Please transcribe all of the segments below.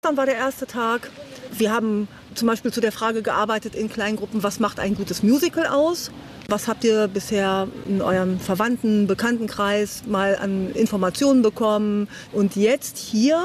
Dann war der erste Tag. Wir haben zum Beispiel zu der Frage gearbeitet in Kleingruppen, was macht ein gutes Musical aus? Was habt ihr bisher in eurem Verwandten-, Bekanntenkreis mal an Informationen bekommen? Und jetzt hier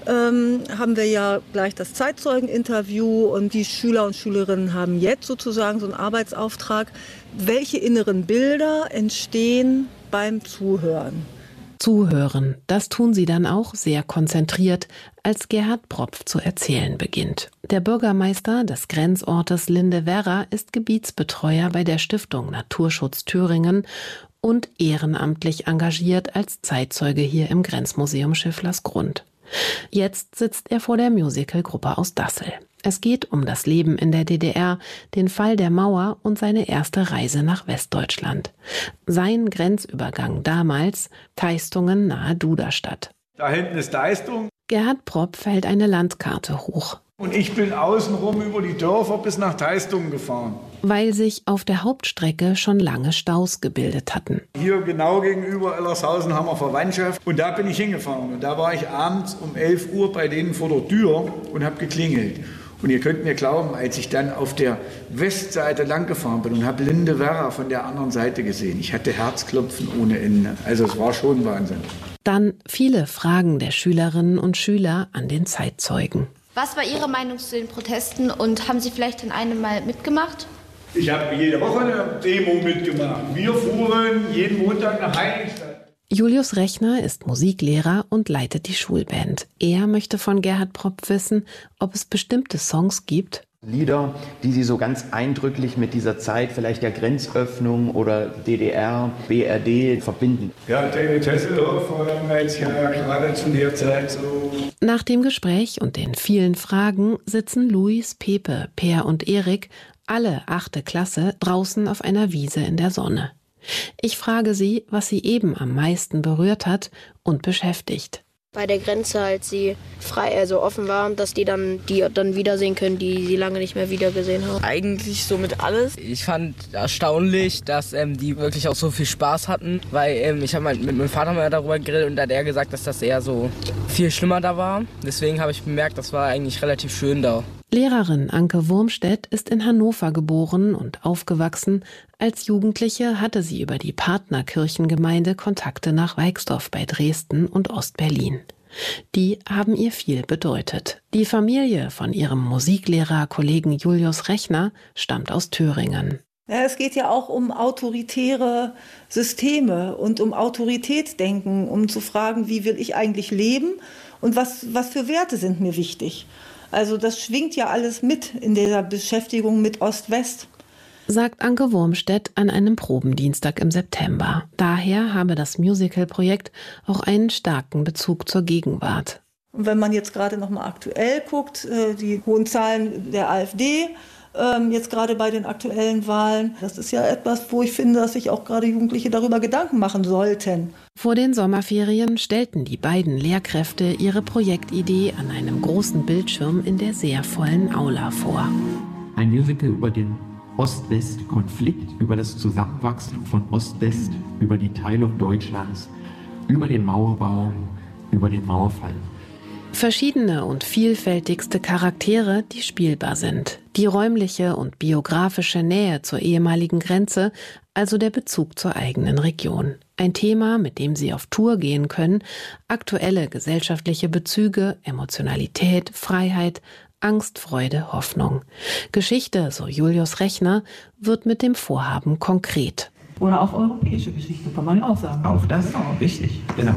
haben wir ja gleich das Zeitzeugeninterview und die Schüler und Schülerinnen haben jetzt sozusagen so einen Arbeitsauftrag. Welche inneren Bilder entstehen beim Zuhören? Zuhören, das tun sie dann auch sehr konzentriert, als Gerhard Propf zu erzählen beginnt. Der Bürgermeister des Grenzortes Lindewerra ist Gebietsbetreuer bei der Stiftung Naturschutz Thüringen und ehrenamtlich engagiert als Zeitzeuge hier im Grenzmuseum Schifflersgrund. Jetzt sitzt er vor der Musicalgruppe aus Dassel. Es geht um das Leben in der DDR, den Fall der Mauer und seine erste Reise nach Westdeutschland. Sein Grenzübergang damals, Teistungen nahe Duderstadt. Da hinten ist Teistung. Gerhard Propf hält eine Landkarte hoch. Und ich bin außenrum über die Dörfer bis nach Teistungen gefahren. Weil sich auf der Hauptstrecke schon lange Staus gebildet hatten. Hier genau gegenüber Ellershausen haben wir Verwandtschaft. Und da bin ich hingefahren. Und da war ich abends um 11 Uhr bei denen vor der Tür und habe geklingelt. Und ihr könnt mir glauben, als ich dann auf der Westseite lang gefahren bin und habe Lindewerra von der anderen Seite gesehen. Ich hatte Herzklopfen ohne Ende. Also es war schon Wahnsinn. Dann viele Fragen der Schülerinnen und Schüler an den Zeitzeugen. Was war Ihre Meinung zu den Protesten und haben Sie vielleicht in einem mal mitgemacht? Ich habe jede Woche eine Demo mitgemacht. Wir fuhren jeden Montag nach Heiligenstadt. Julius Rechner ist Musiklehrer und leitet die Schulband. Er möchte von Gerhard Propf wissen, ob es bestimmte Songs gibt. Lieder, die Sie so ganz eindrücklich mit dieser Zeit vielleicht der Grenzöffnung oder DDR, BRD verbinden. Ja, David Hasselhoff war damals ja gerade zu der Zeit so. Nach dem Gespräch und den vielen Fragen sitzen Luis, Pepe, Per und Erik, alle 8. Klasse, draußen auf einer Wiese in der Sonne. Ich frage sie, was sie eben am meisten berührt hat und beschäftigt. Bei der Grenze, als sie frei, also offen waren, dass die dann wiedersehen können, die sie lange nicht mehr wiedergesehen haben. Eigentlich so mit alles. Ich fand erstaunlich, dass die wirklich auch so viel Spaß hatten, weil ich habe mit meinem Vater mal darüber geredet und da hat er gesagt, dass das eher so viel schlimmer da war. Deswegen habe ich bemerkt, das war eigentlich relativ schön da. Lehrerin Anke Wurmstedt ist in Hannover geboren und aufgewachsen. Als Jugendliche hatte sie über die Partnerkirchengemeinde Kontakte nach Weixdorf bei Dresden und Ostberlin. Die haben ihr viel bedeutet. Die Familie von ihrem Musiklehrer-Kollegen Julius Rechner stammt aus Thüringen. Ja, es geht ja auch um autoritäre Systeme und um Autoritätsdenken, um zu fragen, wie will ich eigentlich leben und was für Werte sind mir wichtig. Also das schwingt ja alles mit in dieser Beschäftigung mit Ost-West. Sagt Anke Wurmstedt an einem Probendienstag im September. Daher habe das Musical-Projekt auch einen starken Bezug zur Gegenwart. Und wenn man jetzt gerade noch mal aktuell guckt, die hohen Zahlen der AfD, jetzt gerade bei den aktuellen Wahlen, das ist ja etwas, wo ich finde, dass sich auch gerade Jugendliche darüber Gedanken machen sollten. Vor den Sommerferien stellten die beiden Lehrkräfte ihre Projektidee an einem großen Bildschirm in der sehr vollen Aula vor. Ein Musical über den Ost-West-Konflikt, über das Zusammenwachsen von Ost-West, über die Teilung Deutschlands, über den Mauerbau, über den Mauerfall. Verschiedene und vielfältigste Charaktere, die spielbar sind. Die räumliche und biografische Nähe zur ehemaligen Grenze, also der Bezug zur eigenen Region. Ein Thema, mit dem Sie auf Tour gehen können, aktuelle gesellschaftliche Bezüge, Emotionalität, Freiheit, Angst, Freude, Hoffnung. Geschichte, so Julius Rechner, wird mit dem Vorhaben konkret. Oder auch europäische Geschichte, kann man auch sagen. Auch das ist auch wichtig, genau.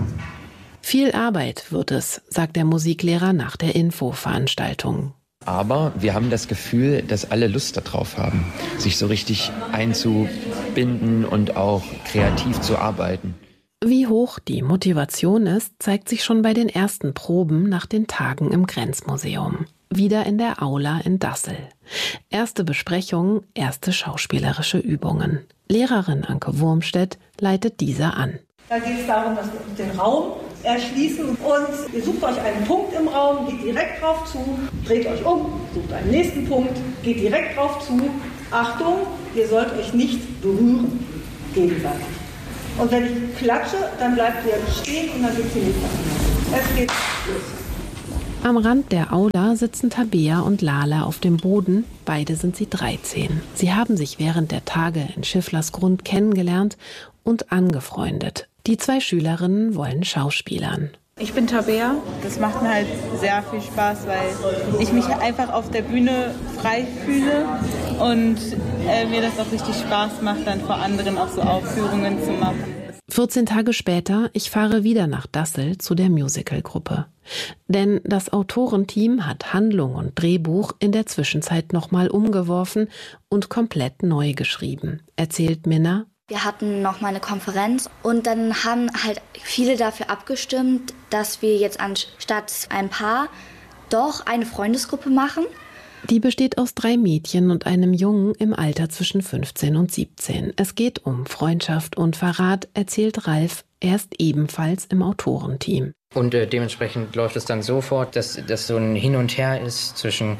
Viel Arbeit wird es, sagt der Musiklehrer nach der Infoveranstaltung. Aber wir haben das Gefühl, dass alle Lust darauf haben, sich so richtig einzubinden und auch kreativ zu arbeiten. Wie hoch die Motivation ist, zeigt sich schon bei den ersten Proben nach den Tagen im Grenzmuseum. Wieder in der Aula in Dassel. Erste Besprechungen, erste schauspielerische Übungen. Lehrerin Anke Wurmstedt leitet diese an. Da geht es darum, dass wir den Raum erschließen und ihr sucht euch einen Punkt im Raum, geht direkt drauf zu, dreht euch um, sucht einen nächsten Punkt, geht direkt drauf zu. Achtung, ihr sollt euch nicht berühren, gegenseitig. Und wenn ich klatsche, dann bleibt ihr stehen und dann geht es die nächste Runde. Es geht los. Am Rand der Aula sitzen Tabea und Lala auf dem Boden. Beide sind sie 13. Sie haben sich während der Tage in Schifflersgrund kennengelernt und angefreundet. Die 2 Schülerinnen wollen schauspielern. Ich bin Tabea. Das macht mir halt sehr viel Spaß, weil ich mich einfach auf der Bühne frei fühle und mir das auch richtig Spaß macht, dann vor anderen auch so Aufführungen zu machen. 14 Tage später, ich fahre wieder nach Dassel zu der Musicalgruppe. Denn das Autorenteam hat Handlung und Drehbuch in der Zwischenzeit nochmal umgeworfen und komplett neu geschrieben, erzählt Minna. Wir hatten nochmal eine Konferenz und dann haben halt viele dafür abgestimmt, dass wir jetzt anstatt ein Paar doch eine Freundesgruppe machen. Die besteht aus 3 Mädchen und einem Jungen im Alter zwischen 15 und 17. Es geht um Freundschaft und Verrat, erzählt Ralf. Er ist ebenfalls im Autorenteam. Und dementsprechend läuft es dann so fort, dass so ein Hin und Her ist zwischen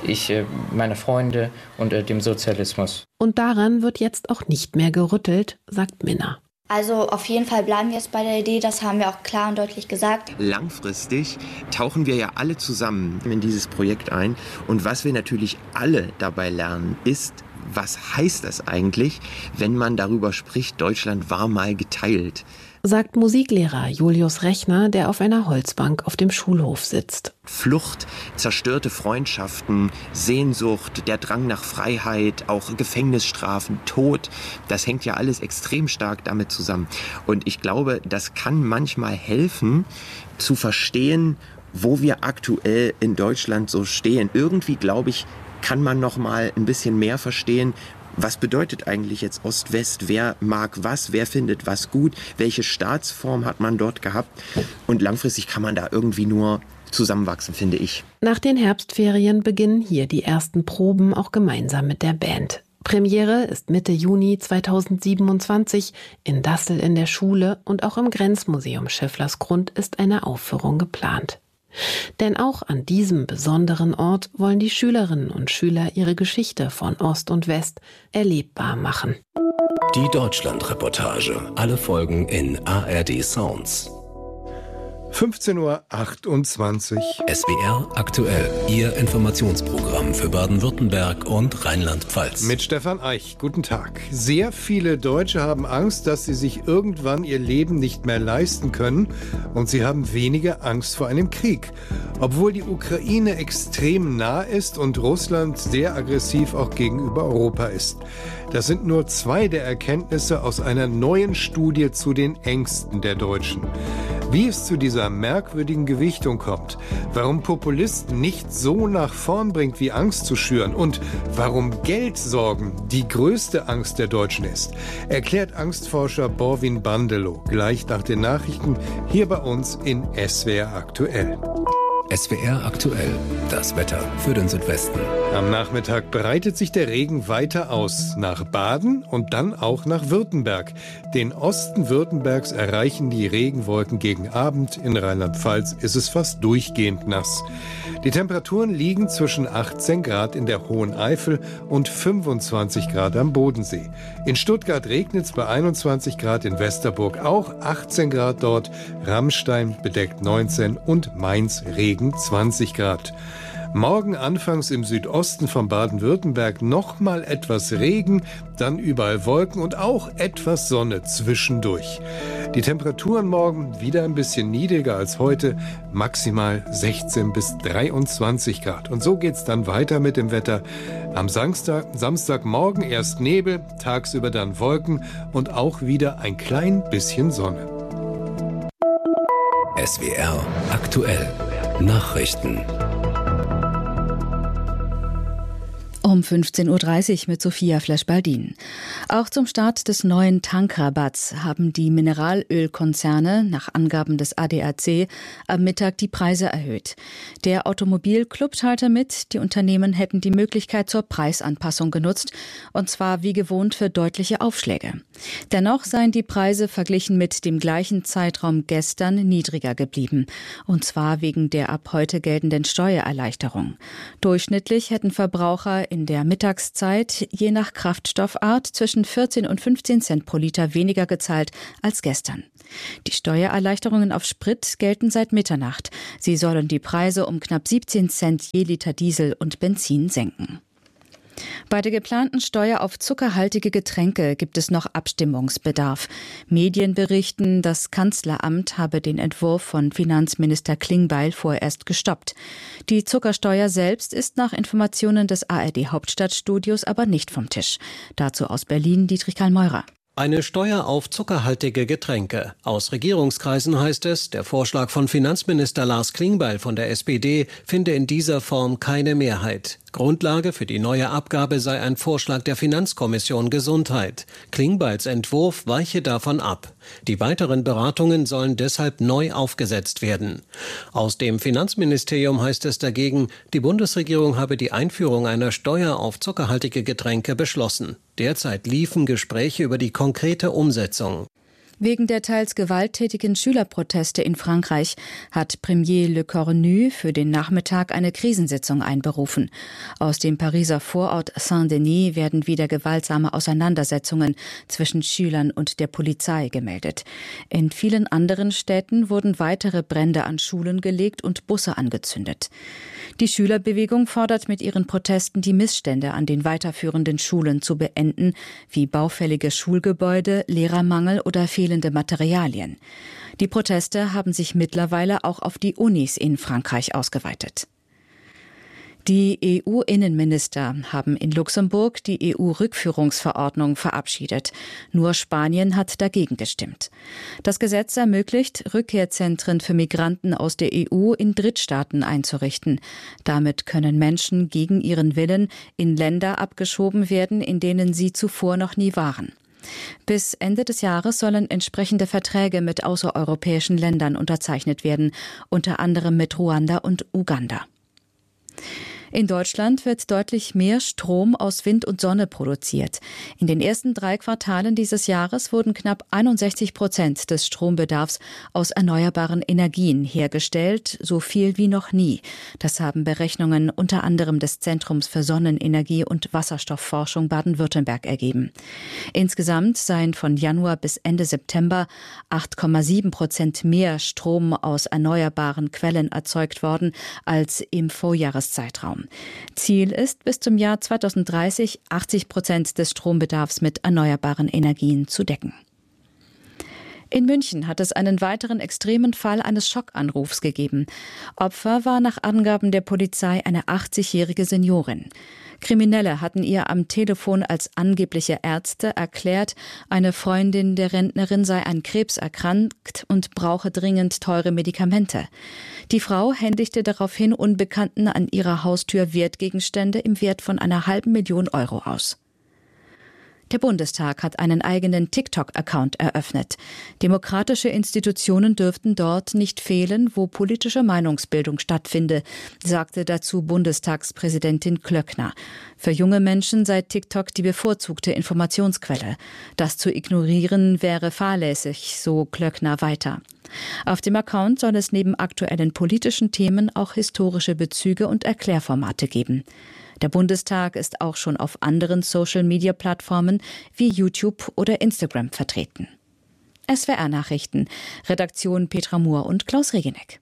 meine Freunde und dem Sozialismus. Und daran wird jetzt auch nicht mehr gerüttelt, sagt Minna. Also auf jeden Fall bleiben wir jetzt bei der Idee, das haben wir auch klar und deutlich gesagt. Langfristig tauchen wir ja alle zusammen in dieses Projekt ein. Und was wir natürlich alle dabei lernen, ist, was heißt das eigentlich, wenn man darüber spricht, Deutschland war mal geteilt? Sagt Musiklehrer Julius Rechner, der auf einer Holzbank auf dem Schulhof sitzt. Flucht, zerstörte Freundschaften, Sehnsucht, der Drang nach Freiheit, auch Gefängnisstrafen, Tod, das hängt ja alles extrem stark damit zusammen. Und ich glaube, das kann manchmal helfen, zu verstehen, wo wir aktuell in Deutschland so stehen. Irgendwie, glaube ich, kann man noch mal ein bisschen mehr verstehen, was bedeutet eigentlich jetzt Ost-West? Wer mag was? Wer findet was gut? Welche Staatsform hat man dort gehabt? Und langfristig kann man da irgendwie nur zusammenwachsen, finde ich. Nach den Herbstferien beginnen hier die ersten Proben auch gemeinsam mit der Band. Premiere ist Mitte Juni 2027 in Dassel in der Schule und auch im Grenzmuseum Schifflersgrund ist eine Aufführung geplant. Denn auch an diesem besonderen Ort wollen die Schülerinnen und Schüler ihre Geschichte von Ost und West erlebbar machen. Die Deutschland-Reportage. Alle Folgen in ARD Sounds. 15:28 Uhr. SWR aktuell. Ihr Informationsprogramm für Baden-Württemberg und Rheinland-Pfalz. Mit Stefan Eich. Guten Tag. Sehr viele Deutsche haben Angst, dass sie sich irgendwann ihr Leben nicht mehr leisten können. Und sie haben weniger Angst vor einem Krieg. Obwohl die Ukraine extrem nah ist und Russland sehr aggressiv auch gegenüber Europa ist. Das sind nur 2 der Erkenntnisse aus einer neuen Studie zu den Ängsten der Deutschen. Wie es zu dieser merkwürdigen Gewichtung kommt, warum Populisten nicht so nach vorn bringt, wie Angst zu schüren und warum Geldsorgen die größte Angst der Deutschen ist, erklärt Angstforscher Borwin Bandelow gleich nach den Nachrichten hier bei uns in SWR aktuell. SWR aktuell. Das Wetter für den Südwesten. Am Nachmittag breitet sich der Regen weiter aus, nach Baden und dann auch nach Württemberg. Den Osten Württembergs erreichen die Regenwolken gegen Abend. In Rheinland-Pfalz ist es fast durchgehend nass. Die Temperaturen liegen zwischen 18 Grad in der Hohen Eifel und 25 Grad am Bodensee. In Stuttgart regnet es bei 21 Grad, in Westerburg auch 18 Grad dort, Rammstein bedeckt 19 und Mainz Regen 20 Grad. Morgen anfangs im Südosten von Baden-Württemberg nochmal etwas Regen, dann überall Wolken und auch etwas Sonne zwischendurch. Die Temperaturen morgen wieder ein bisschen niedriger als heute, maximal 16 bis 23 Grad. Und so geht's dann weiter mit dem Wetter. Am Samstagmorgen erst Nebel, tagsüber dann Wolken und auch wieder ein klein bisschen Sonne. SWR aktuell. Nachrichten. Um 15:30 Uhr mit Sophia Flesch-Baldin. Auch zum Start des neuen Tankrabatts haben die Mineralölkonzerne nach Angaben des ADAC am Mittag die Preise erhöht. Der Automobilclub teilte mit, die Unternehmen hätten die Möglichkeit zur Preisanpassung genutzt, und zwar wie gewohnt für deutliche Aufschläge. Dennoch seien die Preise verglichen mit dem gleichen Zeitraum gestern niedriger geblieben, und zwar wegen der ab heute geltenden Steuererleichterung. Durchschnittlich hätten Verbraucher in in der Mittagszeit je nach Kraftstoffart zwischen 14 und 15 Cent pro Liter weniger gezahlt als gestern. Die Steuererleichterungen auf Sprit gelten seit Mitternacht. Sie sollen die Preise um knapp 17 Cent je Liter Diesel und Benzin senken. Bei der geplanten Steuer auf zuckerhaltige Getränke gibt es noch Abstimmungsbedarf. Medien berichten, das Kanzleramt habe den Entwurf von Finanzminister Klingbeil vorerst gestoppt. Die Zuckersteuer selbst ist nach Informationen des ARD-Hauptstadtstudios aber nicht vom Tisch. Dazu aus Berlin Dietrich Karl Meurer. Eine Steuer auf zuckerhaltige Getränke. Aus Regierungskreisen heißt es, der Vorschlag von Finanzminister Lars Klingbeil von der SPD finde in dieser Form keine Mehrheit. Grundlage für die neue Abgabe sei ein Vorschlag der Finanzkommission Gesundheit. Klingbeils Entwurf weiche davon ab. Die weiteren Beratungen sollen deshalb neu aufgesetzt werden. Aus dem Finanzministerium heißt es dagegen, die Bundesregierung habe die Einführung einer Steuer auf zuckerhaltige Getränke beschlossen. Derzeit liefen Gespräche über die konkrete Umsetzung. Wegen der teils gewalttätigen Schülerproteste in Frankreich hat Premier Le Cornu für den Nachmittag eine Krisensitzung einberufen. Aus dem Pariser Vorort Saint-Denis werden wieder gewaltsame Auseinandersetzungen zwischen Schülern und der Polizei gemeldet. In vielen anderen Städten wurden weitere Brände an Schulen gelegt und Busse angezündet. Die Schülerbewegung fordert mit ihren Protesten, die Missstände an den weiterführenden Schulen zu beenden, wie baufällige Schulgebäude, Lehrermangel oder fehlende Materialien. Die Proteste haben sich mittlerweile auch auf die Unis in Frankreich ausgeweitet. Die EU-Innenminister haben in Luxemburg die EU-Rückführungsverordnung verabschiedet. Nur Spanien hat dagegen gestimmt. Das Gesetz ermöglicht, Rückkehrzentren für Migranten aus der EU in Drittstaaten einzurichten. Damit können Menschen gegen ihren Willen in Länder abgeschoben werden, in denen sie zuvor noch nie waren. Bis Ende des Jahres sollen entsprechende Verträge mit außereuropäischen Ländern unterzeichnet werden, unter anderem mit Ruanda und Uganda. In Deutschland wird deutlich mehr Strom aus Wind und Sonne produziert. In den ersten 3 Quartalen dieses Jahres wurden knapp 61% des Strombedarfs aus erneuerbaren Energien hergestellt, so viel wie noch nie. Das haben Berechnungen unter anderem des Zentrums für Sonnenenergie und Wasserstoffforschung Baden-Württemberg ergeben. Insgesamt seien von Januar bis Ende September 8,7% mehr Strom aus erneuerbaren Quellen erzeugt worden als im Vorjahreszeitraum. Ziel ist, bis zum Jahr 2030 80% des Strombedarfs mit erneuerbaren Energien zu decken. In München hat es einen weiteren extremen Fall eines Schockanrufs gegeben. Opfer war nach Angaben der Polizei eine 80-jährige Seniorin. Kriminelle hatten ihr am Telefon als angebliche Ärzte erklärt, eine Freundin der Rentnerin sei an Krebs erkrankt und brauche dringend teure Medikamente. Die Frau händigte daraufhin Unbekannten an ihrer Haustür Wertgegenstände im Wert von 500.000 Euro aus. Der Bundestag hat einen eigenen TikTok-Account eröffnet. Demokratische Institutionen dürften dort nicht fehlen, wo politische Meinungsbildung stattfinde, sagte dazu Bundestagspräsidentin Klöckner. Für junge Menschen sei TikTok die bevorzugte Informationsquelle. Das zu ignorieren wäre fahrlässig, so Klöckner weiter. Auf dem Account soll es neben aktuellen politischen Themen auch historische Bezüge und Erklärformate geben. Der Bundestag ist auch schon auf anderen Social-Media-Plattformen wie YouTube oder Instagram vertreten. SWR Nachrichten, Redaktion Petra Mohr und Klaus Regeneck.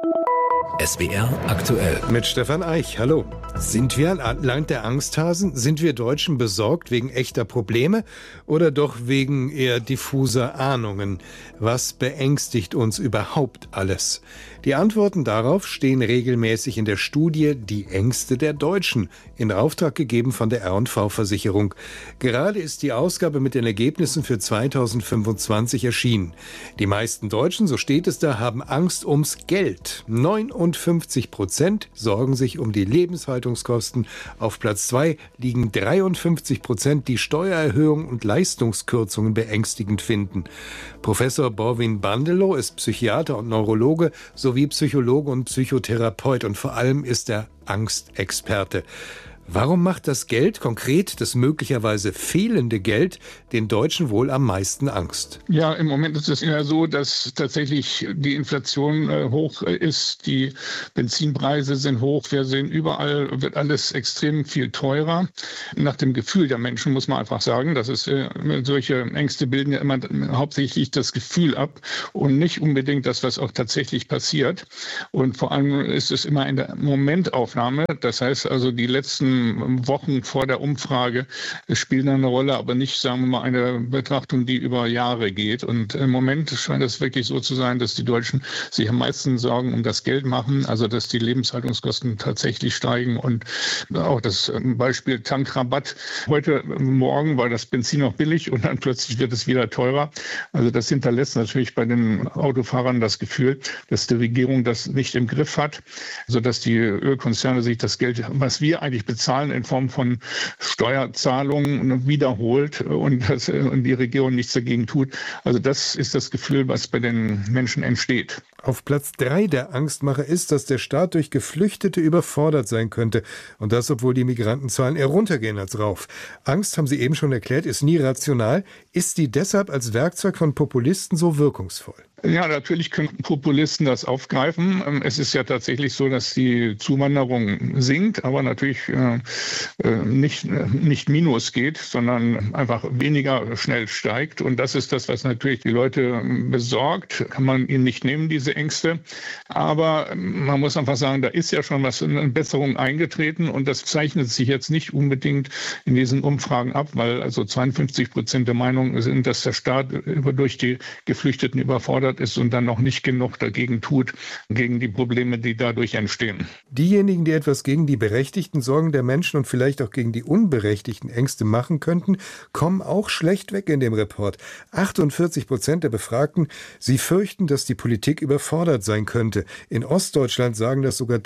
SWR aktuell. Mit Stefan Eich, hallo. Sind wir ein Land der Angsthasen? Sind wir Deutschen besorgt wegen echter Probleme oder doch wegen eher diffuser Ahnungen? Was beängstigt uns überhaupt alles? Die Antworten darauf stehen regelmäßig in der Studie Die Ängste der Deutschen, in Auftrag gegeben von der R&V-Versicherung. Gerade ist die Ausgabe mit den Ergebnissen für 2025 erschienen. Die meisten Deutschen, so steht es da, haben Angst ums Geld. 59% sorgen sich um die Lebenshaltungskosten. Auf Platz 2 liegen 53%, die Steuererhöhungen und Leistungskürzungen beängstigend finden. Professor Borwin Bandelow ist Psychiater und Neurologe sowie Psychologe und Psychotherapeut und vor allem ist er Angstexperte. Warum macht das Geld, konkret das möglicherweise fehlende Geld, den Deutschen wohl am meisten Angst? Ja, im Moment ist es ja so, dass tatsächlich die Inflation hoch ist, die Benzinpreise sind hoch, wir sehen überall, wird alles extrem viel teurer. Nach dem Gefühl der Menschen muss man einfach sagen, dass es solche Ängste bilden ja immer hauptsächlich das Gefühl ab und nicht unbedingt das, was auch tatsächlich passiert. Und vor allem ist es immer eine Momentaufnahme, das heißt also die letzten Wochen vor der Umfrage spielen eine Rolle, aber nicht, sagen wir mal, eine Betrachtung, die über Jahre geht. Und im Moment scheint es wirklich so zu sein, dass die Deutschen sich am meisten Sorgen um das Geld machen, also dass die Lebenshaltungskosten tatsächlich steigen. Und auch das Beispiel Tankrabatt. Heute Morgen war das Benzin noch billig und dann plötzlich wird es wieder teurer. Also das hinterlässt natürlich bei den Autofahrern das Gefühl, dass die Regierung das nicht im Griff hat, sodass die Ölkonzerne sich das Geld, was wir eigentlich bezahlen, in Form von Steuerzahlungen wiederholt und die Regierung nichts dagegen tut. Also das ist das Gefühl, was bei den Menschen entsteht. Auf Platz 3 der Angstmacher ist, dass der Staat durch Geflüchtete überfordert sein könnte. Und das, obwohl die Migrantenzahlen eher runtergehen als rauf. Angst, haben Sie eben schon erklärt, ist nie rational. Ist die deshalb als Werkzeug von Populisten so wirkungsvoll? Ja, natürlich können Populisten das aufgreifen. Es ist ja tatsächlich so, dass die Zuwanderung sinkt, aber natürlich nicht minus geht, sondern einfach weniger schnell steigt. Und das ist das, was natürlich die Leute besorgt. Kann man ihnen nicht nehmen, diese Ängste. Aber man muss einfach sagen, da ist ja schon was, eine Besserung eingetreten. Und das zeichnet sich jetzt nicht unbedingt in diesen Umfragen ab, weil also 52% der Meinung sind, dass der Staat durch die Geflüchteten überfordert ist und dann noch nicht genug dagegen tut, gegen die Probleme, die dadurch entstehen. Diejenigen, die etwas gegen die berechtigten Sorgen der Menschen und vielleicht auch gegen die unberechtigten Ängste machen könnten, kommen auch schlecht weg in dem Report. 48% der Befragten, sie fürchten, dass die Politik überfordert sein könnte. In Ostdeutschland sagen das sogar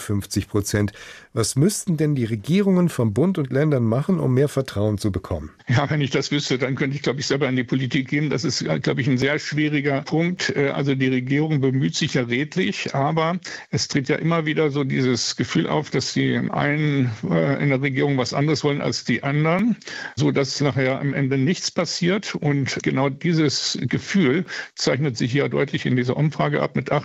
53%. Was müssten denn die Regierungen von Bund und Ländern machen, um mehr Vertrauen zu bekommen? Ja, wenn ich das wüsste, dann könnte ich, glaube ich, selber in die Politik gehen. Das ist, glaube ich, ein sehr schwieriger Punkt. Also die Regierung bemüht sich ja redlich, aber es tritt ja immer wieder so dieses Gefühl auf, dass die einen in der Regierung was anderes wollen als die anderen, so dass nachher am Ende nichts passiert. Und genau dieses Gefühl zeichnet sich hier deutlich in dieser Umfrage ab. Mit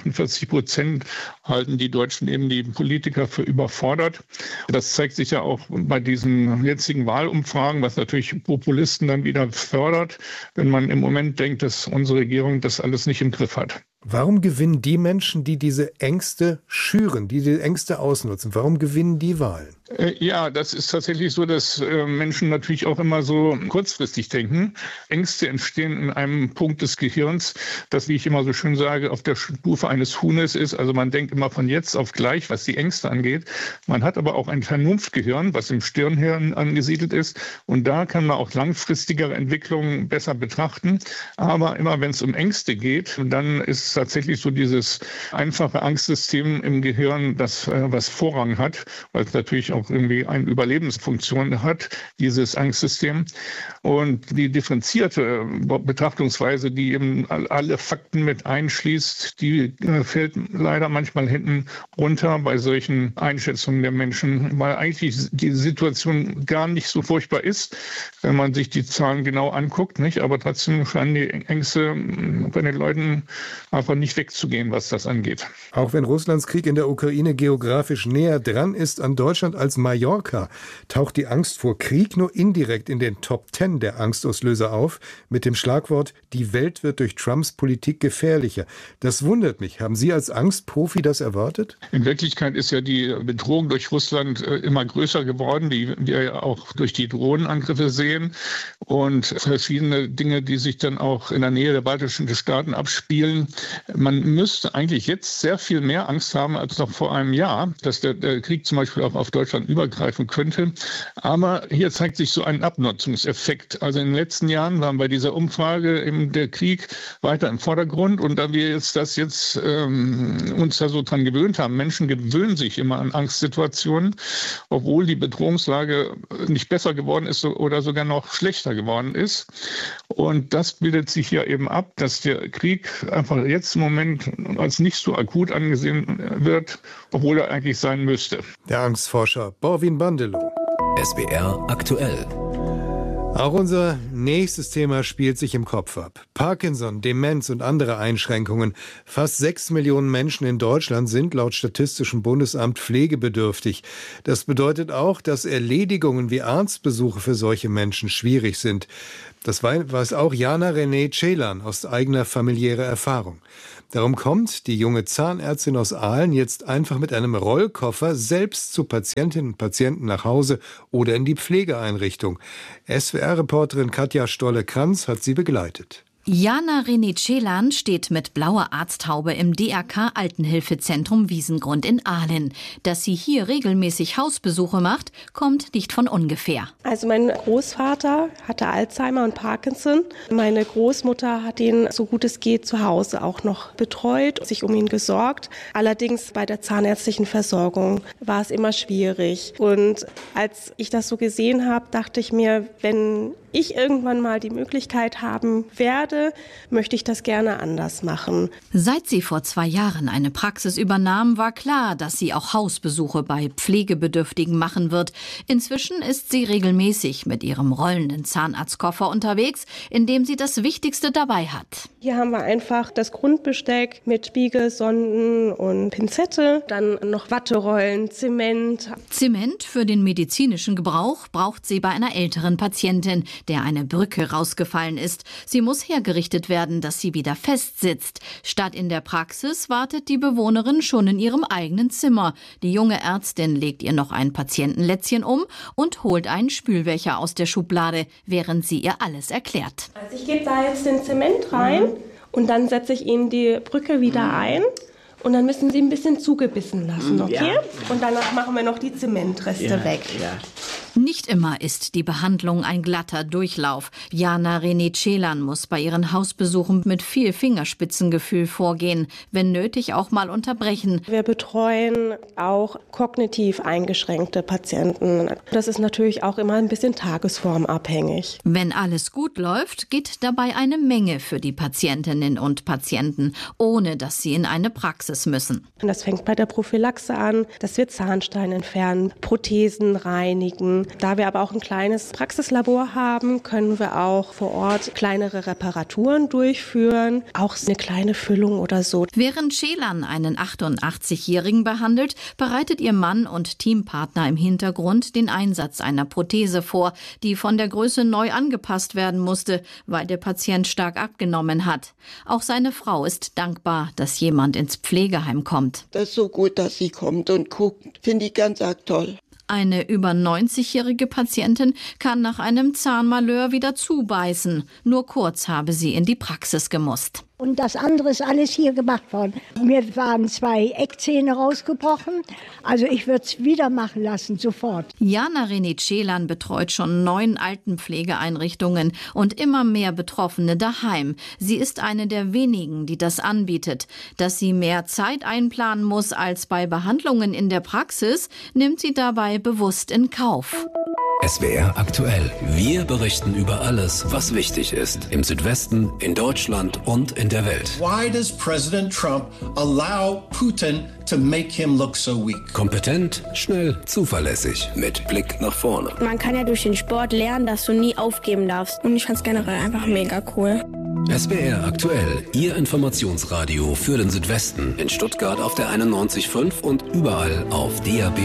48% halten die Deutschen eben die Politiker für überfordert. Das zeigt sich ja auch bei diesen jetzigen Wahlumfragen, was natürlich Populisten dann wieder fördert, wenn man im Moment denkt, dass unsere Regierung das alles nicht im Griff hat. Warum gewinnen die Menschen, die diese Ängste schüren, die diese Ängste ausnutzen, warum gewinnen die Wahlen? Ja, das ist tatsächlich so, dass Menschen natürlich auch immer so kurzfristig denken. Ängste entstehen in einem Punkt des Gehirns, das, wie ich immer so schön sage, auf der Stufe eines Huhnes ist. Also man denkt immer von jetzt auf gleich, was die Ängste angeht. Man hat aber auch ein Vernunftgehirn, was im Stirnhirn angesiedelt ist. Und da kann man auch langfristigere Entwicklungen besser betrachten. Aber immer wenn es um Ängste geht, dann ist tatsächlich so dieses einfache Angstsystem im Gehirn, das was Vorrang hat, weil es natürlich auch irgendwie eine Überlebensfunktion hat, dieses Angstsystem. Und die differenzierte Betrachtungsweise, die eben alle Fakten mit einschließt, die fällt leider manchmal hinten runter bei solchen Einschätzungen der Menschen, weil eigentlich die Situation gar nicht so furchtbar ist, wenn man sich die Zahlen genau anguckt, nicht? Aber trotzdem scheinen die Ängste bei den Leuten einfach nicht wegzugehen, was das angeht. Auch wenn Russlands Krieg in der Ukraine geografisch näher dran ist an Deutschland als Mallorca, taucht die Angst vor Krieg nur indirekt in den Top 10 der Angstauslöser auf, mit dem Schlagwort, die Welt wird durch Trumps Politik gefährlicher. Das wundert mich. Haben Sie als Angstprofi das erwartet? In Wirklichkeit ist ja die Bedrohung durch Russland immer größer geworden, wie wir ja auch durch die Drohnenangriffe sehen und verschiedene Dinge, die sich dann auch in der Nähe der baltischen Staaten abspielen. Man müsste eigentlich jetzt sehr viel mehr Angst haben als noch vor einem Jahr, dass der Krieg zum Beispiel auch auf Deutschland übergreifen könnte. Aber hier zeigt sich so ein Abnutzungseffekt. Also in den letzten Jahren war bei dieser Umfrage eben der Krieg weiter im Vordergrund. Und da wir uns da so dran gewöhnt haben, Menschen gewöhnen sich immer an Angstsituationen, obwohl die Bedrohungslage nicht besser geworden ist oder sogar noch schlechter geworden ist. Und das bildet sich ja eben ab, dass der Krieg einfach jetzt im Moment als nicht so akut angesehen wird, obwohl er eigentlich sein müsste. Der Angstforscher Borwin Bandelow. SWR aktuell. Auch unser nächstes Thema spielt sich im Kopf ab. Parkinson, Demenz und andere Einschränkungen. Fast 6 Millionen Menschen in Deutschland sind laut Statistischem Bundesamt pflegebedürftig. Das bedeutet auch, dass Erledigungen wie Arztbesuche für solche Menschen schwierig sind. Das weiß auch Jana René Celan aus eigener familiärer Erfahrung. Darum kommt die junge Zahnärztin aus Aalen jetzt einfach mit einem Rollkoffer selbst zu Patientinnen und Patienten nach Hause oder in die Pflegeeinrichtung. SWR-Reporterin Katja Stolle-Kranz hat sie begleitet. Jana René Celan steht mit blauer Arzthaube im DRK Altenhilfezentrum Wiesengrund in Aalen. Dass sie hier regelmäßig Hausbesuche macht, kommt nicht von ungefähr. Also mein Großvater hatte Alzheimer und Parkinson. Meine Großmutter hat ihn, so gut es geht, zu Hause auch noch betreut, sich um ihn gesorgt. Allerdings bei der zahnärztlichen Versorgung war es immer schwierig. Und als ich das so gesehen habe, dachte ich mir, wenn ich irgendwann mal die Möglichkeit haben werde, möchte ich das gerne anders machen. Seit sie vor 2 Jahren eine Praxis übernahm, war klar, dass sie auch Hausbesuche bei Pflegebedürftigen machen wird. Inzwischen ist sie regelmäßig mit ihrem rollenden Zahnarztkoffer unterwegs, in dem sie das Wichtigste dabei hat. Hier haben wir einfach das Grundbesteck mit Spiegel, Sonden und Pinzette, dann noch Watterollen, Zement. Zement für den medizinischen Gebrauch braucht sie bei einer älteren Patientin, der eine Brücke rausgefallen ist. Sie muss hergerichtet werden, dass sie wieder fest sitzt. Statt in der Praxis wartet die Bewohnerin schon in ihrem eigenen Zimmer. Die junge Ärztin legt ihr noch ein Patientenlätzchen um und holt einen Spülbecher aus der Schublade, während sie ihr alles erklärt. Also ich gebe da jetzt den Zement rein und dann setze ich Ihnen die Brücke wieder ein. Und dann müssen Sie ein bisschen zugebissen lassen, okay? Ja. Und danach machen wir noch die Zementreste weg. Ja. Nicht immer ist die Behandlung ein glatter Durchlauf. Jana René Celan muss bei ihren Hausbesuchen mit viel Fingerspitzengefühl vorgehen, wenn nötig auch mal unterbrechen. Wir betreuen auch kognitiv eingeschränkte Patienten. Das ist natürlich auch immer ein bisschen tagesformabhängig. Wenn alles gut läuft, geht dabei eine Menge für die Patientinnen und Patienten, ohne dass sie in eine Praxis müssen. Das fängt bei der Prophylaxe an, dass wir Zahnstein entfernen, Prothesen reinigen. Da wir aber auch ein kleines Praxislabor haben, können wir auch vor Ort kleinere Reparaturen durchführen, auch eine kleine Füllung oder so. Während Celan einen 88-Jährigen behandelt, bereitet ihr Mann und Teampartner im Hintergrund den Einsatz einer Prothese vor, die von der Größe neu angepasst werden musste, weil der Patient stark abgenommen hat. Auch seine Frau ist dankbar, dass jemand ins Pflegeheim kommt. Das ist so gut, dass sie kommt und guckt. Finde ich ganz arg toll. Eine über 90-jährige Patientin kann nach einem Zahnmalheur wieder zubeißen. Nur kurz habe sie in die Praxis gemusst. Und das andere ist alles hier gemacht worden. Mir waren 2 Eckzähne rausgebrochen. Also ich würde es wieder machen lassen, sofort. Jana René Celan betreut schon 9 Altenpflegeeinrichtungen und immer mehr Betroffene daheim. Sie ist eine der wenigen, die das anbietet. Dass sie mehr Zeit einplanen muss als bei Behandlungen in der Praxis, nimmt sie dabei bewusst in Kauf. SWR aktuell. Wir berichten über alles, was wichtig ist. Im Südwesten, in Deutschland und in der Welt. Why does President Trump allow Putin to make him look so weak? Kompetent, schnell, zuverlässig, mit Blick nach vorne. Man kann ja durch den Sport lernen, dass du nie aufgeben darfst. Und ich fand es generell einfach mega cool. SWR aktuell, Ihr Informationsradio für den Südwesten. In Stuttgart auf der 91.5 und überall auf DAB+.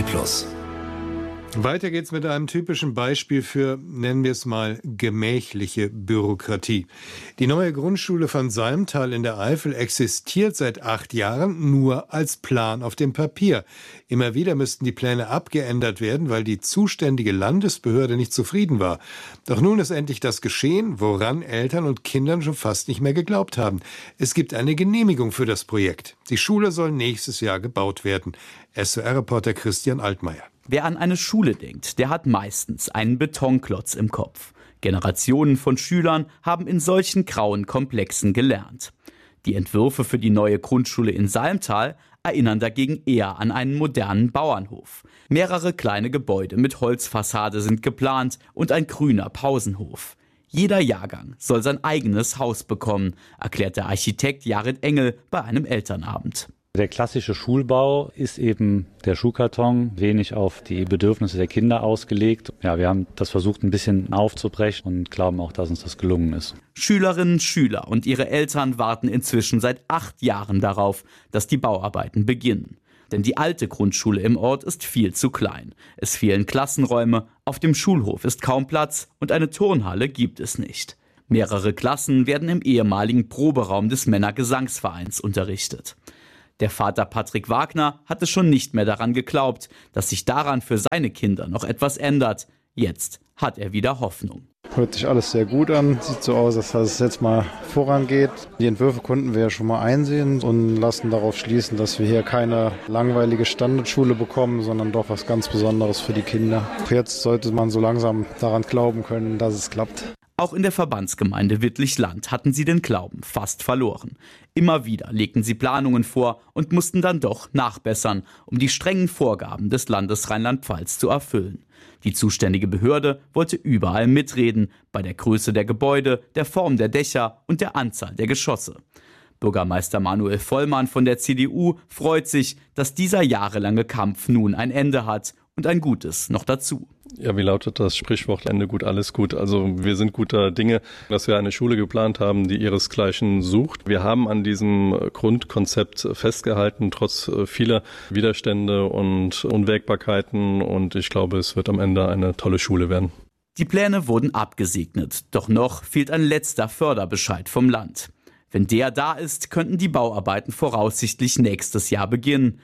Weiter geht's mit einem typischen Beispiel für, nennen wir es mal, gemächliche Bürokratie. Die neue Grundschule von Salmtal in der Eifel existiert seit 8 Jahren nur als Plan auf dem Papier. Immer wieder müssten die Pläne abgeändert werden, weil die zuständige Landesbehörde nicht zufrieden war. Doch nun ist endlich das geschehen, woran Eltern und Kindern schon fast nicht mehr geglaubt haben. Es gibt eine Genehmigung für das Projekt. Die Schule soll nächstes Jahr gebaut werden. SWR-Reporter Christian Altmaier. Wer an eine Schule denkt, der hat meistens einen Betonklotz im Kopf. Generationen von Schülern haben in solchen grauen Komplexen gelernt. Die Entwürfe für die neue Grundschule in Salmtal erinnern dagegen eher an einen modernen Bauernhof. Mehrere kleine Gebäude mit Holzfassade sind geplant und ein grüner Pausenhof. Jeder Jahrgang soll sein eigenes Haus bekommen, erklärt der Architekt Jared Engel bei einem Elternabend. Der klassische Schulbau ist eben der Schuhkarton, wenig auf die Bedürfnisse der Kinder ausgelegt. Ja, wir haben das versucht ein bisschen aufzubrechen und glauben auch, dass uns das gelungen ist. Schülerinnen, Schüler und ihre Eltern warten inzwischen seit 8 Jahren darauf, dass die Bauarbeiten beginnen. Denn die alte Grundschule im Ort ist viel zu klein. Es fehlen Klassenräume, auf dem Schulhof ist kaum Platz und eine Turnhalle gibt es nicht. Mehrere Klassen werden im ehemaligen Proberaum des Männergesangsvereins unterrichtet. Der Vater Patrick Wagner hatte schon nicht mehr daran geglaubt, dass sich daran für seine Kinder noch etwas ändert. Jetzt hat er wieder Hoffnung. Hört sich alles sehr gut an. Sieht so aus, dass es jetzt mal vorangeht. Die Entwürfe konnten wir ja schon mal einsehen und lassen darauf schließen, dass wir hier keine langweilige Standardschule bekommen, sondern doch was ganz Besonderes für die Kinder. Jetzt sollte man so langsam daran glauben können, dass es klappt. Auch in der Verbandsgemeinde Wittlich-Land hatten sie den Glauben fast verloren. Immer wieder legten sie Planungen vor und mussten dann doch nachbessern, um die strengen Vorgaben des Landes Rheinland-Pfalz zu erfüllen. Die zuständige Behörde wollte überall mitreden, bei der Größe der Gebäude, der Form der Dächer und der Anzahl der Geschosse. Bürgermeister Manuel Vollmann von der CDU freut sich, dass dieser jahrelange Kampf nun ein Ende hat und ein gutes noch dazu. Ja, wie lautet das Sprichwort? Ende gut, alles gut. Also wir sind guter Dinge, dass wir eine Schule geplant haben, die ihresgleichen sucht. Wir haben an diesem Grundkonzept festgehalten, trotz vieler Widerstände und Unwägbarkeiten. Und ich glaube, es wird am Ende eine tolle Schule werden. Die Pläne wurden abgesegnet, doch noch fehlt ein letzter Förderbescheid vom Land. Wenn der da ist, könnten die Bauarbeiten voraussichtlich nächstes Jahr beginnen.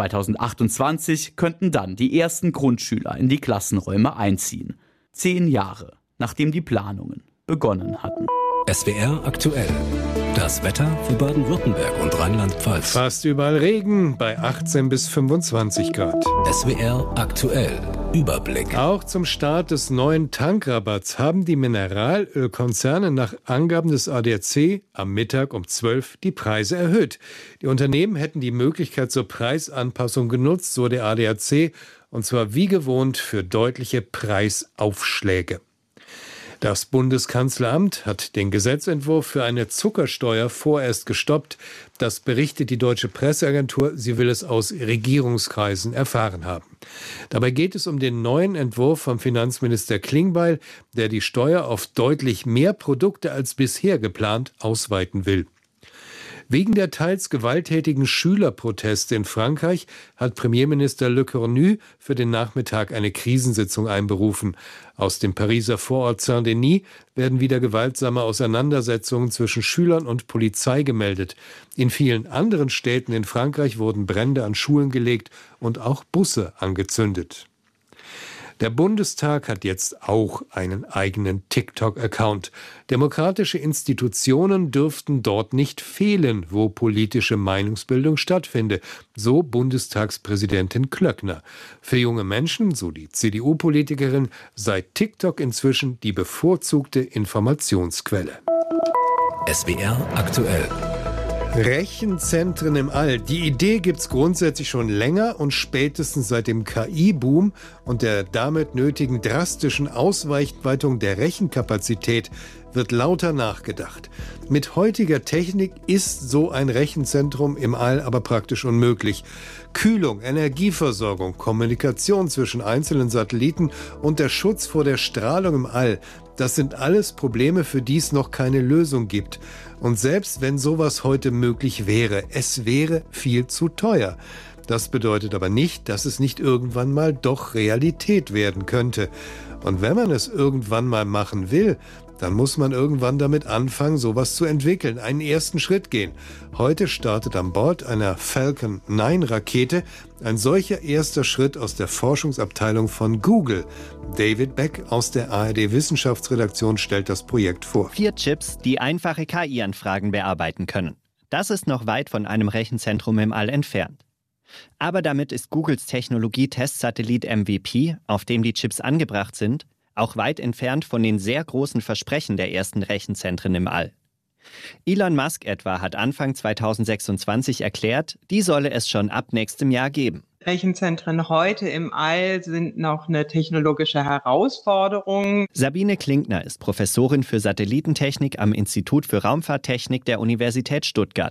2028 könnten dann die ersten Grundschüler in die Klassenräume einziehen. 10 Jahre, nachdem die Planungen begonnen hatten. SWR aktuell. Das Wetter für Baden-Württemberg und Rheinland-Pfalz. Fast überall Regen bei 18 bis 25 Grad. SWR aktuell. Überblick. Auch zum Start des neuen Tankrabatts haben die Mineralölkonzerne nach Angaben des ADAC am Mittag um 12 die Preise erhöht. Die Unternehmen hätten die Möglichkeit zur Preisanpassung genutzt, so der ADAC, und zwar wie gewohnt für deutliche Preisaufschläge. Das Bundeskanzleramt hat den Gesetzentwurf für eine Zuckersteuer vorerst gestoppt. Das berichtet die Deutsche Presseagentur. Sie will es aus Regierungskreisen erfahren haben. Dabei geht es um den neuen Entwurf von Finanzminister Klingbeil, der die Steuer auf deutlich mehr Produkte als bisher geplant ausweiten will. Wegen der teils gewalttätigen Schülerproteste in Frankreich hat Premierminister Le Cornu für den Nachmittag eine Krisensitzung einberufen. Aus dem Pariser Vorort Saint-Denis werden wieder gewaltsame Auseinandersetzungen zwischen Schülern und Polizei gemeldet. In vielen anderen Städten in Frankreich wurden Brände an Schulen gelegt und auch Busse angezündet. Der Bundestag hat jetzt auch einen eigenen TikTok-Account. Demokratische Institutionen dürften dort nicht fehlen, wo politische Meinungsbildung stattfinde, so Bundestagspräsidentin Klöckner. Für junge Menschen, so die CDU-Politikerin, sei TikTok inzwischen die bevorzugte Informationsquelle. SWR aktuell. Rechenzentren im All. Die Idee gibt's grundsätzlich schon länger und spätestens seit dem KI-Boom und der damit nötigen drastischen Ausweitung der Rechenkapazität wird lauter nachgedacht. Mit heutiger Technik ist so ein Rechenzentrum im All aber praktisch unmöglich. Kühlung, Energieversorgung, Kommunikation zwischen einzelnen Satelliten und der Schutz vor der Strahlung im All, das sind alles Probleme, für die es noch keine Lösung gibt. Und selbst wenn sowas heute möglich wäre, es wäre viel zu teuer. Das bedeutet aber nicht, dass es nicht irgendwann mal doch Realität werden könnte. Und wenn man es irgendwann mal machen will, dann muss man irgendwann damit anfangen, sowas zu entwickeln, einen ersten Schritt gehen. Heute startet an Bord einer Falcon 9 Rakete ein solcher erster Schritt aus der Forschungsabteilung von Google. David Beck aus der ARD Wissenschaftsredaktion stellt das Projekt vor. 4 Chips, die einfache KI-Anfragen bearbeiten können. Das ist noch weit von einem Rechenzentrum im All entfernt. Aber damit ist Googles Technologie-Testsatellit MVP, auf dem die Chips angebracht sind, auch weit entfernt von den sehr großen Versprechen der ersten Rechenzentren im All. Elon Musk etwa hat Anfang 2026 erklärt, die solle es schon ab nächstem Jahr geben. Rechenzentren heute im All sind noch eine technologische Herausforderung. Sabine Klinkner ist Professorin für Satellitentechnik am Institut für Raumfahrttechnik der Universität Stuttgart.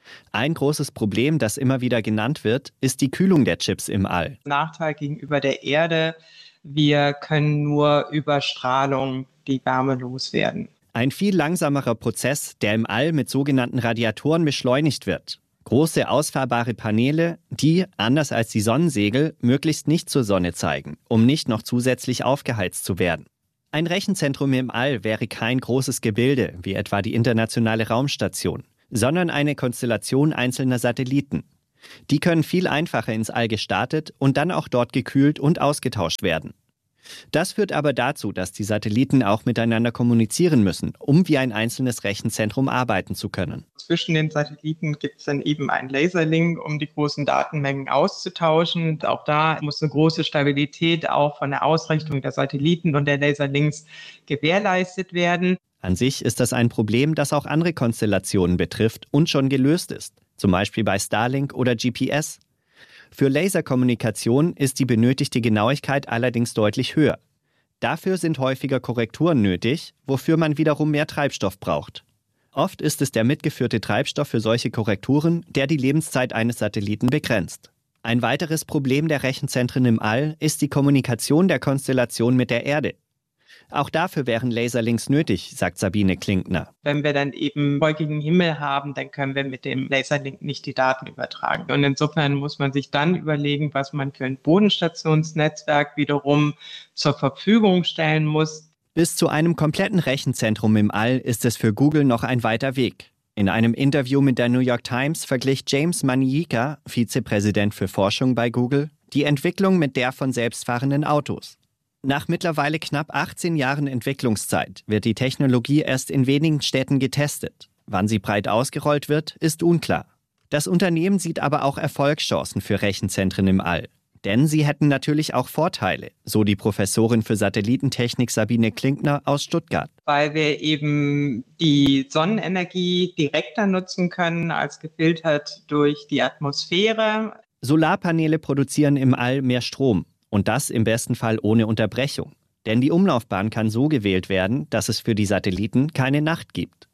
Ein großes Problem, das immer wieder genannt wird, ist die Kühlung der Chips im All. Nachteil gegenüber der Erde: wir können nur über Strahlung die Wärme loswerden. Ein viel langsamerer Prozess, der im All mit sogenannten Radiatoren beschleunigt wird. Große ausfahrbare Paneele, die, anders als die Sonnensegel, möglichst nicht zur Sonne zeigen, um nicht noch zusätzlich aufgeheizt zu werden. Ein Rechenzentrum im All wäre kein großes Gebilde, wie etwa die Internationale Raumstation, sondern eine Konstellation einzelner Satelliten. Die können viel einfacher ins All gestartet und dann auch dort gekühlt und ausgetauscht werden. Das führt aber dazu, dass die Satelliten auch miteinander kommunizieren müssen, um wie ein einzelnes Rechenzentrum arbeiten zu können. Zwischen den Satelliten gibt es dann eben einen Laserlink, um die großen Datenmengen auszutauschen. Und auch da muss eine große Stabilität auch von der Ausrichtung der Satelliten und der Laserlinks gewährleistet werden. An sich ist das ein Problem, das auch andere Konstellationen betrifft und schon gelöst ist, zum Beispiel bei Starlink oder GPS. Für Laserkommunikation ist die benötigte Genauigkeit allerdings deutlich höher. Dafür sind häufiger Korrekturen nötig, wofür man wiederum mehr Treibstoff braucht. Oft ist es der mitgeführte Treibstoff für solche Korrekturen, der die Lebenszeit eines Satelliten begrenzt. Ein weiteres Problem der Rechenzentren im All ist die Kommunikation der Konstellation mit der Erde. Auch dafür wären Laserlinks nötig, sagt Sabine Klinkner. Wenn wir dann eben wolkigen Himmel haben, dann können wir mit dem Laserlink nicht die Daten übertragen. Und insofern muss man sich dann überlegen, was man für ein Bodenstationsnetzwerk wiederum zur Verfügung stellen muss. Bis zu einem kompletten Rechenzentrum im All ist es für Google noch ein weiter Weg. In einem Interview mit der New York Times verglich James Maniika, Vizepräsident für Forschung bei Google, die Entwicklung mit der von selbstfahrenden Autos. Nach mittlerweile knapp 18 Jahren Entwicklungszeit wird die Technologie erst in wenigen Städten getestet. Wann sie breit ausgerollt wird, ist unklar. Das Unternehmen sieht aber auch Erfolgschancen für Rechenzentren im All. Denn sie hätten natürlich auch Vorteile, so die Professorin für Satellitentechnik Sabine Klinkner aus Stuttgart. Weil wir eben die Sonnenenergie direkter nutzen können als gefiltert durch die Atmosphäre. Solarpaneele produzieren im All mehr Strom. Und das im besten Fall ohne Unterbrechung. Denn die Umlaufbahn kann so gewählt werden, dass es für die Satelliten keine Nacht gibt.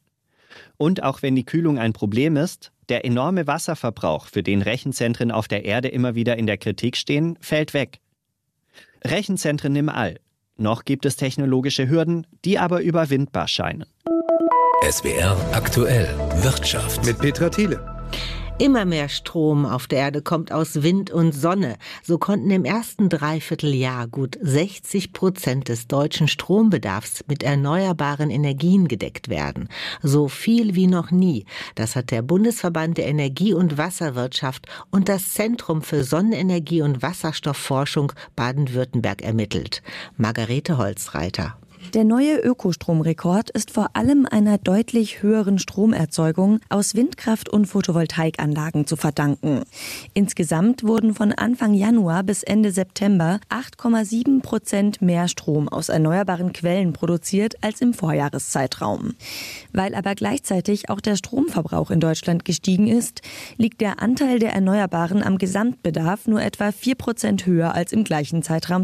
Und auch wenn die Kühlung ein Problem ist, der enorme Wasserverbrauch, für den Rechenzentren auf der Erde immer wieder in der Kritik stehen, fällt weg. Rechenzentren im All. Noch gibt es technologische Hürden, die aber überwindbar scheinen. SWR aktuell Wirtschaft mit Petra Thiele. Immer mehr Strom auf der Erde kommt aus Wind und Sonne. So konnten im ersten Dreivierteljahr gut 60% des deutschen Strombedarfs mit erneuerbaren Energien gedeckt werden. So viel wie noch nie. Das hat der Bundesverband der Energie- und Wasserwirtschaft und das Zentrum für Sonnenenergie und Wasserstoffforschung Baden-Württemberg ermittelt. Margarete Holzreiter. Der neue Ökostromrekord ist vor allem einer deutlich höheren Stromerzeugung aus Windkraft- und Photovoltaikanlagen zu verdanken. Insgesamt wurden von Anfang Januar bis Ende September 8,7% mehr Strom aus erneuerbaren Quellen produziert als im Vorjahreszeitraum. Weil aber gleichzeitig auch der Stromverbrauch in Deutschland gestiegen ist, liegt der Anteil der Erneuerbaren am Gesamtbedarf nur etwa 4% höher als im gleichen Zeitraum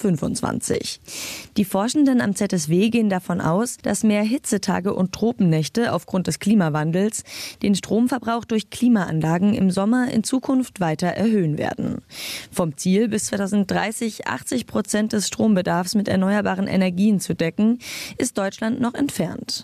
2025. Die Forschenden am ZSW gehen davon aus, dass mehr Hitzetage und Tropennächte aufgrund des Klimawandels den Stromverbrauch durch Klimaanlagen im Sommer in Zukunft weiter erhöhen werden. Vom Ziel, bis 2030 80% des Strombedarfs mit erneuerbaren Energien zu decken, ist Deutschland noch entfernt.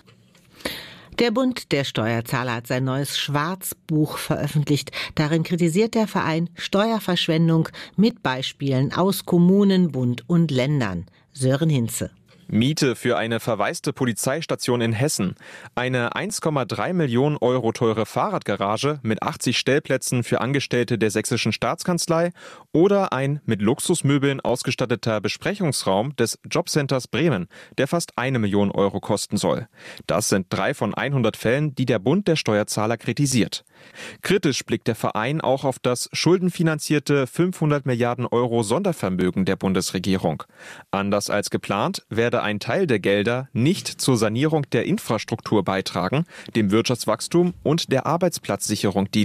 Der Bund der Steuerzahler hat sein neues Schwarzbuch veröffentlicht. Darin kritisiert der Verein Steuerverschwendung mit Beispielen aus Kommunen, Bund und Ländern. Sören Hinze. Miete für eine verwaiste Polizeistation in Hessen, eine 1,3 Millionen Euro teure Fahrradgarage mit 80 Stellplätzen für Angestellte der Sächsischen Staatskanzlei oder ein mit Luxusmöbeln ausgestatteter Besprechungsraum des Jobcenters Bremen, der fast 1 Million Euro kosten soll. Das sind 3 von 100 Fällen, die der Bund der Steuerzahler kritisiert. Kritisch blickt der Verein auch auf das schuldenfinanzierte 500 Milliarden Euro Sondervermögen der Bundesregierung. Anders als geplant werde ein Teil der Gelder nicht zur Sanierung der Infrastruktur beitragen, dem Wirtschaftswachstum und der Arbeitsplatzsicherung dienen.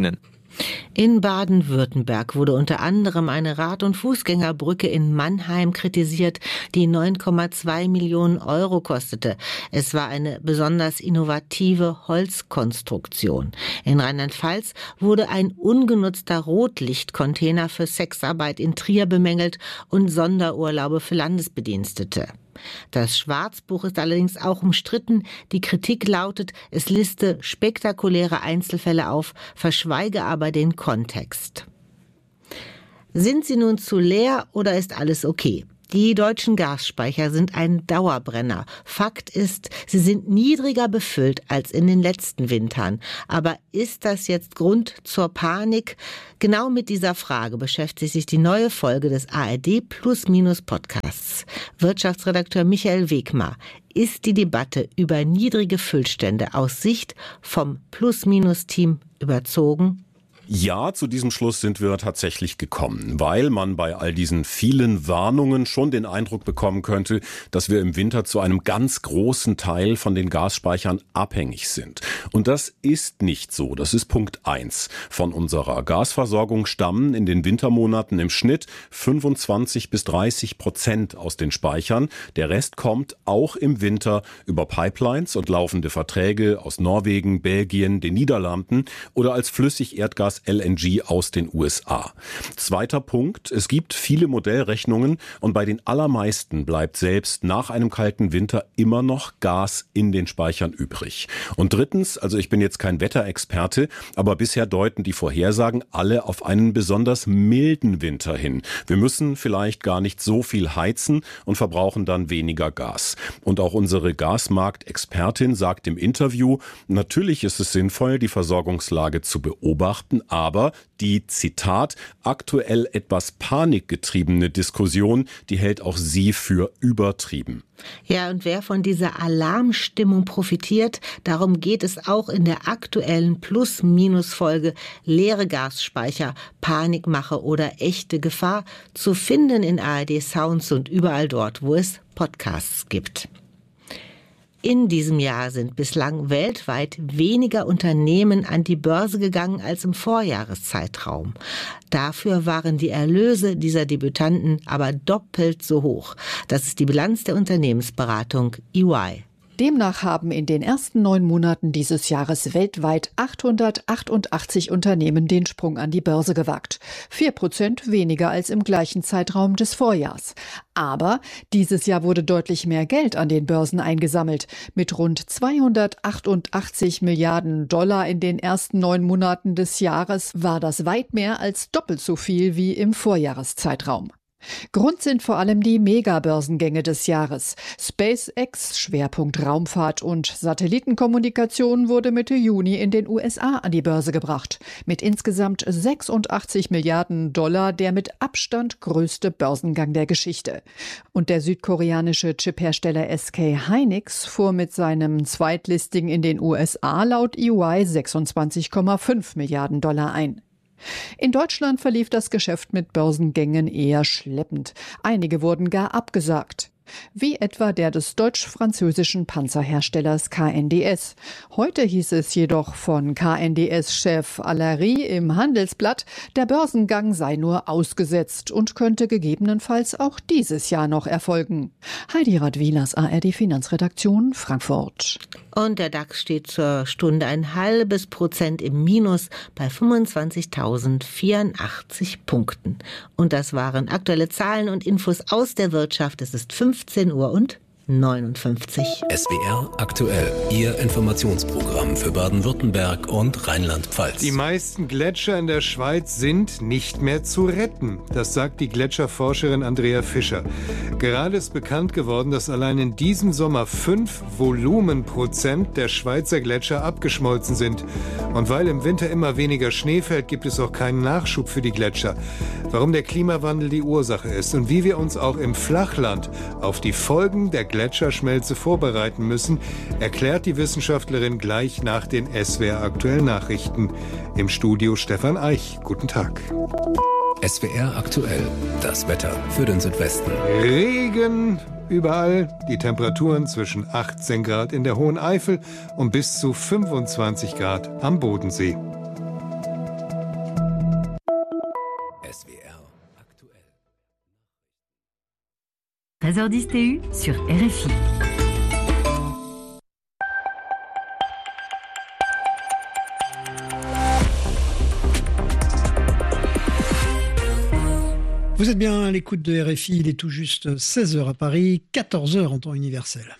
In Baden-Württemberg wurde unter anderem eine Rad- und Fußgängerbrücke in Mannheim kritisiert, die 9,2 Millionen Euro kostete. Es war eine besonders innovative Holzkonstruktion. In Rheinland-Pfalz wurde ein ungenutzter Rotlichtcontainer für Sexarbeit in Trier bemängelt und Sonderurlaube für Landesbedienstete. Das Schwarzbuch ist allerdings auch umstritten. Die Kritik lautet, es liste spektakuläre Einzelfälle auf, verschweige aber den Kontext. Sind sie nun zu leer oder ist alles okay? Die deutschen Gasspeicher sind ein Dauerbrenner. Fakt ist, sie sind niedriger befüllt als in den letzten Wintern. Aber ist das jetzt Grund zur Panik? Genau mit dieser Frage beschäftigt sich die neue Folge des ARD Plus-Minus Podcasts. Wirtschaftsredakteur Michael Wegmar. Ist die Debatte über niedrige Füllstände aus Sicht vom Plus-Minus-Team überzogen? Ja, zu diesem Schluss sind wir tatsächlich gekommen, weil man bei all diesen vielen Warnungen schon den Eindruck bekommen könnte, dass wir im Winter zu einem ganz großen Teil von den Gasspeichern abhängig sind. Und das ist nicht so. Das ist Punkt 1. Von unserer Gasversorgung stammen in den Wintermonaten im Schnitt 25-30% aus den Speichern. Der Rest kommt auch im Winter über Pipelines und laufende Verträge aus Norwegen, Belgien, den Niederlanden oder als Flüssigerdgas LNG aus den USA. Zweiter Punkt, es gibt viele Modellrechnungen und bei den allermeisten bleibt selbst nach einem kalten Winter immer noch Gas in den Speichern übrig. Und drittens, also ich bin jetzt kein Wetterexperte, aber bisher deuten die Vorhersagen alle auf einen besonders milden Winter hin. Wir müssen vielleicht gar nicht so viel heizen und verbrauchen dann weniger Gas. Und auch unsere Gasmarktexpertin sagt im Interview, natürlich ist es sinnvoll, die Versorgungslage zu beobachten, aber die, Zitat, aktuell etwas panikgetriebene Diskussion, die hält auch sie für übertrieben. Ja, und wer von dieser Alarmstimmung profitiert, darum geht es auch in der aktuellen Plus-Minus-Folge leere Gasspeicher, Panikmache oder echte Gefahr, zu finden in ARD Sounds und überall dort, wo es Podcasts gibt. In diesem Jahr sind bislang weltweit weniger Unternehmen an die Börse gegangen als im Vorjahreszeitraum. Dafür waren die Erlöse dieser Debütanten aber doppelt so hoch. Das ist die Bilanz der Unternehmensberatung EY. Demnach haben in den ersten 9 Monaten dieses Jahres weltweit 888 Unternehmen den Sprung an die Börse gewagt. 4% weniger als im gleichen Zeitraum des Vorjahrs. Aber dieses Jahr wurde deutlich mehr Geld an den Börsen eingesammelt. Mit rund 288 Milliarden Dollar in den ersten 9 Monaten des Jahres war das weit mehr als doppelt so viel wie im Vorjahreszeitraum. Grund sind vor allem die Megabörsengänge des Jahres. SpaceX, Schwerpunkt Raumfahrt und Satellitenkommunikation, wurde Mitte Juni in den USA an die Börse gebracht. Mit insgesamt 86 Milliarden Dollar der mit Abstand größte Börsengang der Geschichte. Und der südkoreanische Chiphersteller SK Hynix fuhr mit seinem Zweitlisting in den USA laut EY 26,5 Milliarden Dollar ein. In Deutschland verlief das Geschäft mit Börsengängen eher schleppend. Einige wurden gar abgesagt. Wie etwa der des deutsch-französischen Panzerherstellers KNDS. Heute hieß es jedoch von KNDS-Chef Allery im Handelsblatt, der Börsengang sei nur ausgesetzt und könnte gegebenenfalls auch dieses Jahr noch erfolgen. Heidi Radwilas, ARD Finanzredaktion, Frankfurt. Und der DAX steht zur Stunde 0,5% im Minus bei 25.084 Punkten. Und das waren aktuelle Zahlen und Infos aus der Wirtschaft. Es ist 15:59 Uhr. SWR aktuell, Ihr Informationsprogramm für Baden-Württemberg und Rheinland-Pfalz. Die meisten Gletscher in der Schweiz sind nicht mehr zu retten. Das sagt die Gletscherforscherin Andrea Fischer. Gerade ist bekannt geworden, dass allein in diesem Sommer 5 Volumenprozent der Schweizer Gletscher abgeschmolzen sind. Und weil im Winter immer weniger Schnee fällt, gibt es auch keinen Nachschub für die Gletscher. Warum der Klimawandel die Ursache ist und wie wir uns auch im Flachland auf die Folgen der Gletscherschmelze vorbereiten müssen, erklärt die Wissenschaftlerin gleich nach den SWR aktuellen Nachrichten. Im Studio Stefan Eich. Guten Tag. SWR aktuell, das Wetter für den Südwesten. Regen überall, die Temperaturen zwischen 18 Grad in der Hohen Eifel und bis zu 25 Grad am Bodensee. 13h10 TU sur RFI. Vous êtes bien à l'écoute de RFI, il est tout juste 16h à Paris, 14h en temps universel.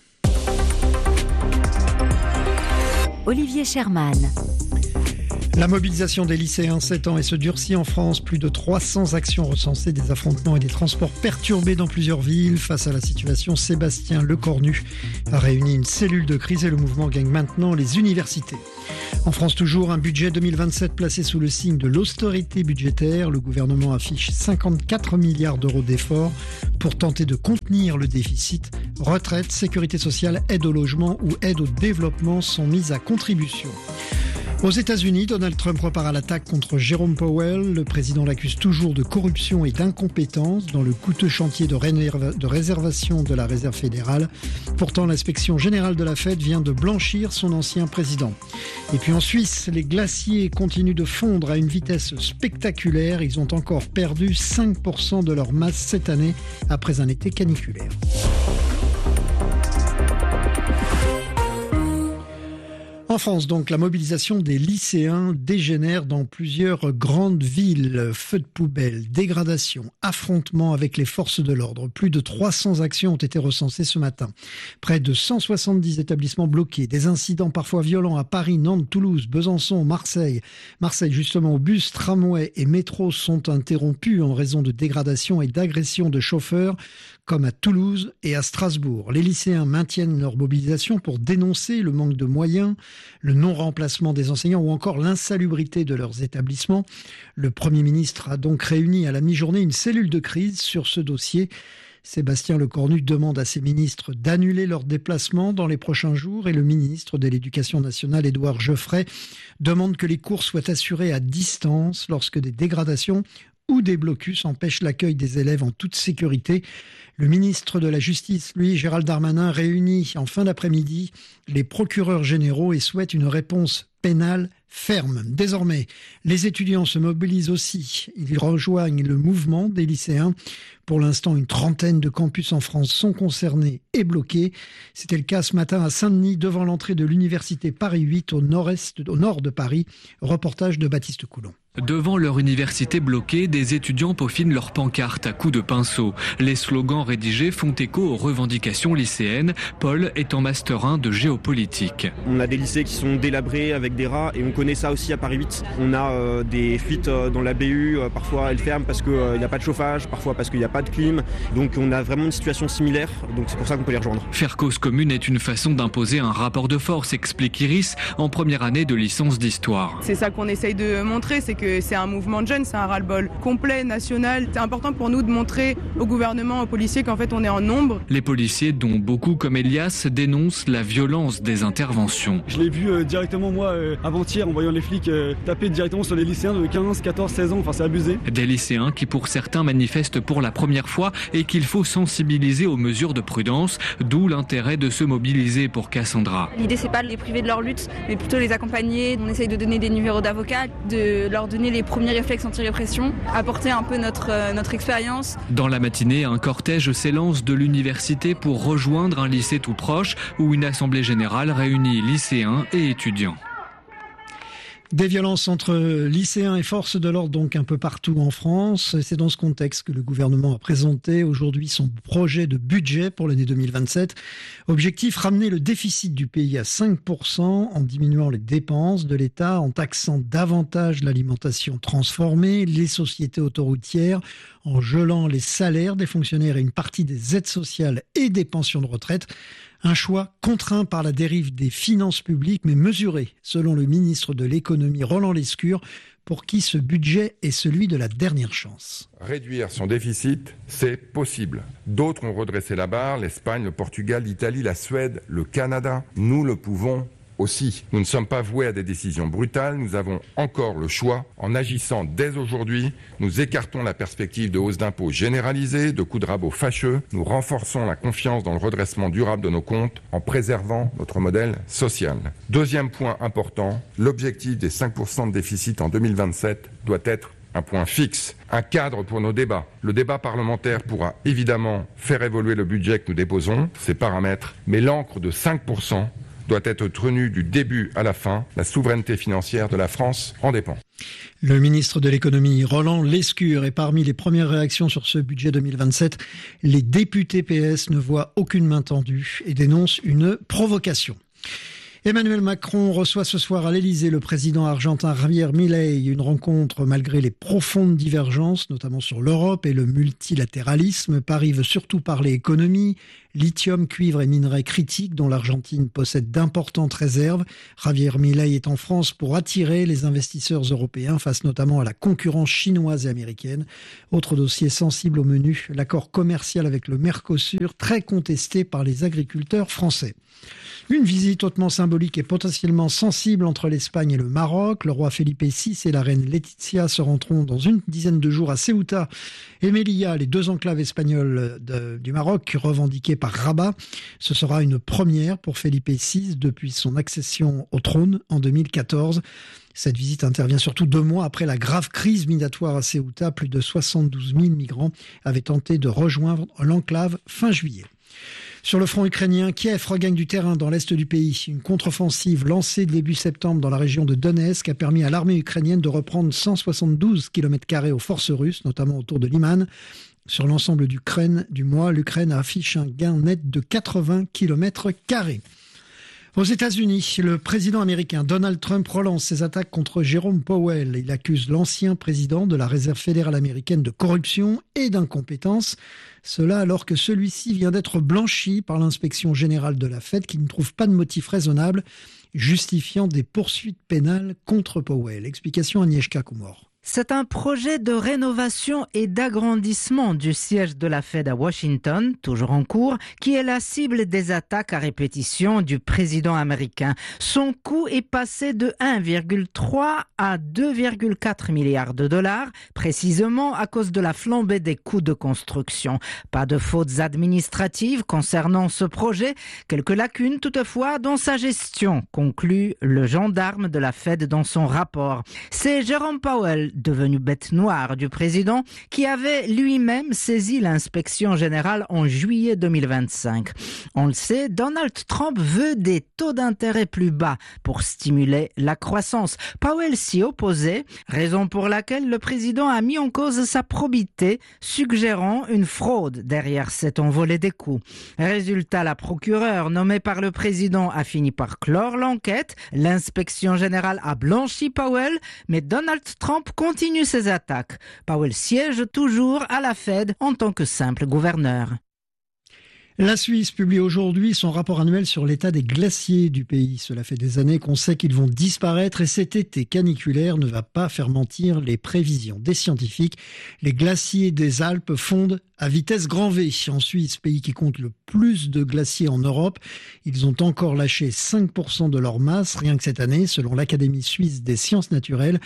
Olivier Sherman. La mobilisation des lycéens s'étend et se durcit en France. Plus de 300 actions recensées, des affrontements et des transports perturbés dans plusieurs villes. Face à la situation, Sébastien Lecornu a réuni une cellule de crise et le mouvement gagne maintenant les universités. En France toujours, un budget 2027 placé sous le signe de l'austérité budgétaire. Le gouvernement affiche 54 milliards d'euros d'efforts pour tenter de contenir le déficit. Retraite, sécurité sociale, aide au logement ou aide au développement sont mises à contribution. Aux États-Unis, Donald Trump repart à l'attaque contre Jérôme Powell. Le président l'accuse toujours de corruption et d'incompétence dans le coûteux chantier de réservation de la Réserve fédérale. Pourtant, l'inspection générale de la Fed vient de blanchir son ancien président. Et puis en Suisse, les glaciers continuent de fondre à une vitesse spectaculaire. Ils ont encore perdu 5% de leur masse cette année après un été caniculaire. En France, donc, la mobilisation des lycéens dégénère dans plusieurs grandes villes. Feux de poubelle, dégradation, affrontements avec les forces de l'ordre. Plus de 300 actions ont été recensées ce matin. Près de 170 établissements bloqués. Des incidents parfois violents à Paris, Nantes, Toulouse, Besançon, Marseille. Marseille, justement, où bus, tramways et métros sont interrompus en raison de dégradation et d'agressions de chauffeurs, comme à Toulouse et à Strasbourg. Les lycéens maintiennent leur mobilisation pour dénoncer le manque de moyens, le non-remplacement des enseignants ou encore l'insalubrité de leurs établissements. Le Premier ministre a donc réuni à la mi-journée une cellule de crise sur ce dossier. Sébastien Lecornu demande à ses ministres d'annuler leurs déplacements dans les prochains jours et le ministre de l'Éducation nationale, Édouard Geoffray, demande que les cours soient assurés à distance lorsque des dégradations ou des blocus empêchent l'accueil des élèves en toute sécurité. Le ministre de la Justice, lui, Gérald Darmanin, réunit en fin d'après-midi les procureurs généraux et souhaite une réponse pénale ferme. Désormais, les étudiants se mobilisent aussi. Ils rejoignent le mouvement des lycéens. Pour l'instant, une trentaine de campus en France sont concernés et bloqués. C'était le cas ce matin à Saint-Denis, devant l'entrée de l'université Paris 8 au nord de Paris. Reportage de Baptiste Coulon. Devant leur université bloquée, des étudiants peaufinent leurs pancartes à coups de pinceau. Les slogans rédigés font écho aux revendications lycéennes. Paul est en master 1 de géopolitique. On a des lycées qui sont délabrés avec des rats et on connaît ça aussi à Paris 8. On a des fuites dans la BU, parfois elles ferment parce qu'il n'y a pas de chauffage, parfois parce qu'il n'y a pas de clim. Donc on a vraiment une situation similaire, donc c'est pour ça qu'on peut les rejoindre. Faire cause commune est une façon d'imposer un rapport de force, explique Iris, en première année de licence d'histoire. C'est ça qu'on essaye de montrer, c'est que c'est un mouvement de jeunes, c'est un ras-le-bol complet, national. C'est important pour nous de montrer au gouvernement, aux policiers qu'en fait on est en nombre. Les policiers, dont beaucoup comme Elias, dénoncent la violence des interventions. Je l'ai vu directement moi avant-hier en voyant les flics taper directement sur les lycéens de 15, 14, 16 ans, enfin c'est abusé. Des lycéens qui pour certains manifestent pour la première fois et qu'il faut sensibiliser aux mesures de prudence, d'où l'intérêt de se mobiliser pour Cassandra. L'idée c'est pas de les priver de leur lutte, mais plutôt les accompagner. On essaye de donner des numéros d'avocats, de leur donner les premiers réflexes anti-répression, apporter un peu notre expérience. Dans la matinée, un cortège s'élance de l'université pour rejoindre un lycée tout proche où une assemblée générale réunit lycéens et étudiants. Des violences entre lycéens et forces de l'ordre donc un peu partout en France. C'est dans ce contexte que le gouvernement a présenté aujourd'hui son projet de budget pour l'année 2027. Objectif, ramener le déficit du pays à 5% en diminuant les dépenses de l'État, en taxant davantage l'alimentation transformée, les sociétés autoroutières, en gelant les salaires des fonctionnaires et une partie des aides sociales et des pensions de retraite. Un choix contraint par la dérive des finances publiques, mais mesuré, selon le ministre de l'économie Roland Lescure, pour qui ce budget est celui de la dernière chance. Réduire son déficit, c'est possible. D'autres ont redressé la barre, l'Espagne, le Portugal, l'Italie, la Suède, le Canada. Nous le pouvons aussi. Nous ne sommes pas voués à des décisions brutales, nous avons encore le choix. En agissant dès aujourd'hui, nous écartons la perspective de hausse d'impôts généralisée, de coups de rabot fâcheux, nous renforçons la confiance dans le redressement durable de nos comptes en préservant notre modèle social. Deuxième point important, l'objectif des 5% de déficit en 2027 doit être un point fixe, un cadre pour nos débats. Le débat parlementaire pourra évidemment faire évoluer le budget que nous déposons, ses paramètres, mais l'encre de 5% doit être tenue du début à la fin. La souveraineté financière de la France en dépend. Le ministre de l'économie, Roland Lescure, est parmi les premières réactions sur ce budget 2027. Les députés PS ne voient aucune main tendue et dénoncent une provocation. Emmanuel Macron reçoit ce soir à l'Elysée le président argentin Javier Milei. Une rencontre malgré les profondes divergences, notamment sur l'Europe et le multilatéralisme. Paris veut surtout parler économie, lithium, cuivre et minerais critiques dont l'Argentine possède d'importantes réserves. Javier Milei est en France pour attirer les investisseurs européens face notamment à la concurrence chinoise et américaine. Autre dossier sensible au menu, l'accord commercial avec le Mercosur, très contesté par les agriculteurs français. Une visite hautement symbolique et potentiellement sensible entre l'Espagne et le Maroc. Le roi Felipe VI et la reine Laetitia se rendront dans une dizaine de jours à Ceuta et Melilla, les deux enclaves espagnoles du Maroc revendiquées par Rabat. Ce sera une première pour Felipe VI depuis son accession au trône en 2014. Cette visite intervient surtout 2 mois après la grave crise migratoire à Ceuta. Plus de 72 000 migrants avaient tenté de rejoindre l'enclave fin juillet. Sur le front ukrainien, Kiev regagne du terrain dans l'est du pays. Une contre-offensive lancée début septembre dans la région de Donetsk a permis à l'armée ukrainienne de reprendre 172 km² aux forces russes, notamment autour de Liman. Sur l'ensemble du mois, l'Ukraine affiche un gain net de 80 km². Aux États-Unis, le président américain Donald Trump relance ses attaques contre Jérôme Powell. Il accuse l'ancien président de la Réserve fédérale américaine de corruption et d'incompétence. Cela alors que celui-ci vient d'être blanchi par l'inspection générale de la Fed qui ne trouve pas de motif raisonnable justifiant des poursuites pénales contre Powell. Explication Agnieszka Kumor. C'est un projet de rénovation et d'agrandissement du siège de la Fed à Washington, toujours en cours, qui est la cible des attaques à répétition du président américain. Son coût est passé de 1,3 à 2,4 milliards de dollars, précisément à cause de la flambée des coûts de construction. Pas de fautes administratives concernant ce projet, quelques lacunes toutefois dans sa gestion, conclut le gendarme de la Fed dans son rapport. C'est Jérôme Powell, devenu bête noire du président, qui avait lui-même saisi l'inspection générale en juillet 2025. On le sait, Donald Trump veut des taux d'intérêt plus bas pour stimuler la croissance. Powell s'y opposait, raison pour laquelle le président a mis en cause sa probité, suggérant une fraude derrière cet envolé des coûts. Résultat, la procureure nommée par le président a fini par clore l'enquête. L'inspection générale a blanchi Powell, mais Donald Trump continue ses attaques. Powell siège toujours à la Fed en tant que simple gouverneur. La Suisse publie aujourd'hui son rapport annuel sur l'état des glaciers du pays. Cela fait des années qu'on sait qu'ils vont disparaître et cet été caniculaire ne va pas faire mentir les prévisions des scientifiques. Les glaciers des Alpes fondent à vitesse grand V. En Suisse, pays qui compte le plus de glaciers en Europe, ils ont encore lâché 5% de leur masse rien que cette année, selon l'Académie suisse des sciences naturelles,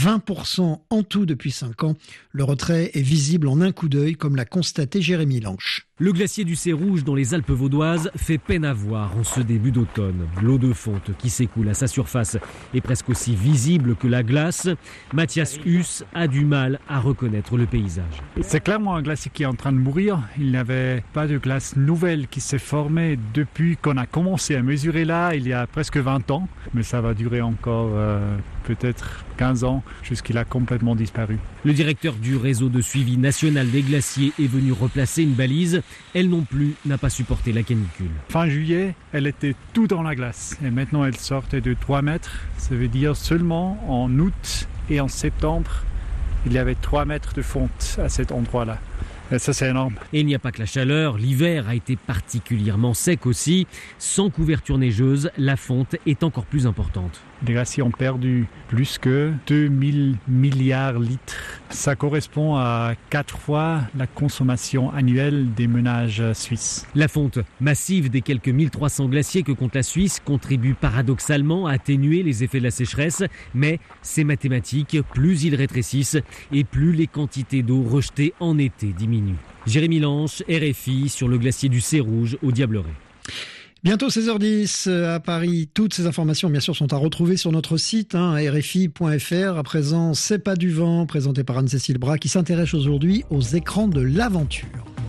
20% en tout depuis 5 ans. Le retrait est visible en un coup d'œil, comme l'a constaté Jérémy Lanche. Le glacier du Cérouge dans les Alpes vaudoises fait peine à voir en ce début d'automne. L'eau de fonte qui s'écoule à sa surface est presque aussi visible que la glace. Mathias Huss a du mal à reconnaître le paysage. C'est clairement un glacier qui est en train de mourir. Il n'y avait pas de glace nouvelle qui s'est formée depuis qu'on a commencé à mesurer là, il y a presque 20 ans. Mais ça va durer encore peut-être 15 ans jusqu'il a complètement disparu. Le directeur du réseau de suivi national des glaciers est venu replacer une balise. Elle non plus n'a pas supporté la canicule. Fin juillet, elle était tout dans la glace. Et maintenant, elle sortait de 3 mètres. Ça veut dire seulement en août et en septembre, il y avait 3 mètres de fonte à cet endroit-là. Et ça, c'est énorme. Et il n'y a pas que la chaleur. L'hiver a été particulièrement sec aussi. Sans couverture neigeuse, la fonte est encore plus importante. Les glaciers ont perdu plus que 2000 milliards de litres. Ça correspond à 4 fois la consommation annuelle des ménages suisses. La fonte massive des quelques 1300 glaciers que compte la Suisse contribue paradoxalement à atténuer les effets de la sécheresse. Mais c'est mathématique, plus ils rétrécissent et plus les quantités d'eau rejetées en été diminuent. Jérémy Lanche, RFI, sur le glacier du Cérouge au Diableret. Bientôt 16h10 à Paris. Toutes ces informations, bien sûr, sont à retrouver sur notre site, rfi.fr. À présent, C'est pas du vent, présenté par Anne-Cécile Bras, qui s'intéresse aujourd'hui aux écrans de l'aventure.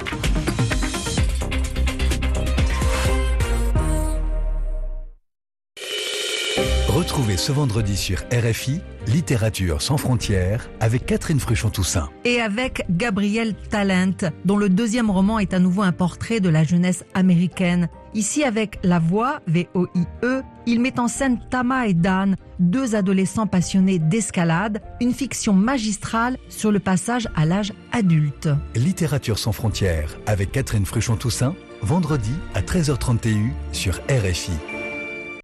Retrouvez ce vendredi sur RFI, Littérature sans frontières, avec Catherine Fruchon-Toussaint. Et avec Gabriel Talent, dont le deuxième roman est à nouveau un portrait de la jeunesse américaine. Ici, avec La Voix, VOIE, il met en scène Tama et Dan, deux adolescents passionnés d'escalade, une fiction magistrale sur le passage à l'âge adulte. Littérature sans frontières, avec Catherine Fruchon-Toussaint, vendredi à 13h30 TU sur RFI.